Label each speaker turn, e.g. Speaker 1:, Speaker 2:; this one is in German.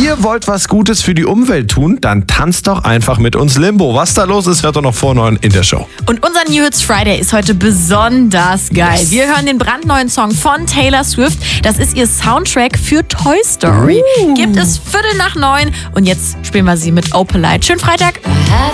Speaker 1: ihr wollt was Gutes für die Umwelt tun, dann tanzt doch einfach mit uns Limbo. Was da los ist, hört ihr noch vor 9 in der Show.
Speaker 2: Und unser New Hits Friday ist heute besonders geil.
Speaker 1: Yes.
Speaker 2: Wir hören den brandneuen Song von Taylor Swift. Das ist ihr Soundtrack für Toy Story. Gibt es 8:45 und jetzt spielen wir sie mit Opalite. Schönen Freitag.